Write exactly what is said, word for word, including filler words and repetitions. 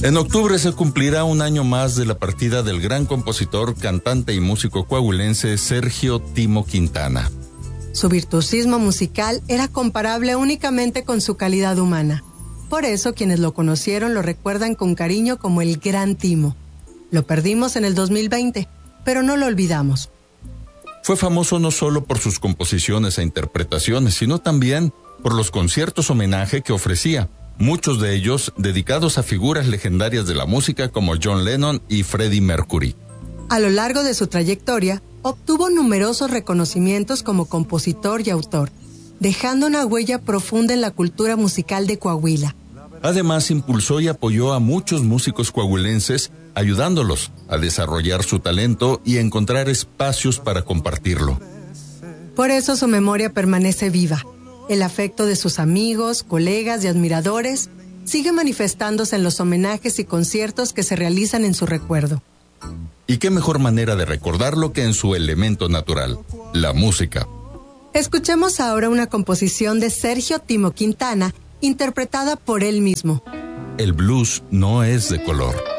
En octubre se cumplirá un año más de la partida del gran compositor, cantante y músico coahuilense Sergio Timo Quintana. Su virtuosismo musical era comparable únicamente con su calidad humana. Por eso quienes lo conocieron lo recuerdan con cariño como el Gran Timo. Lo perdimos en el dos mil veinte, pero no lo olvidamos. Fue famoso no solo por sus composiciones e interpretaciones, sino también por los conciertos homenaje que ofrecía, muchos de ellos dedicados a figuras legendarias de la música como John Lennon y Freddie Mercury. A lo largo de su trayectoria, obtuvo numerosos reconocimientos como compositor y autor, dejando una huella profunda en la cultura musical de Coahuila. Además, impulsó y apoyó a muchos músicos coahuilenses, ayudándolos a desarrollar su talento y encontrar espacios para compartirlo. Por eso su memoria permanece viva. El afecto de sus amigos, colegas y admiradores sigue manifestándose en los homenajes y conciertos que se realizan en su recuerdo. Y qué mejor manera de recordarlo que en su elemento natural, la música. Escuchemos ahora una composición de Sergio Timo Quintana, interpretada por él mismo. El blues no es de color.